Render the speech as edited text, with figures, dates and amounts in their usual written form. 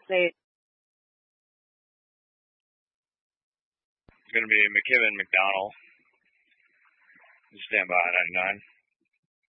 Say It's going to be McKibben McDonald. Stand by 99.